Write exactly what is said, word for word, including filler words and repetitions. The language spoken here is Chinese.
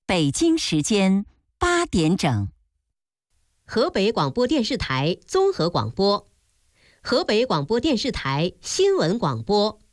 北京时间八点整。 河北广播电视台综合广播，河北广播电视台新闻广播。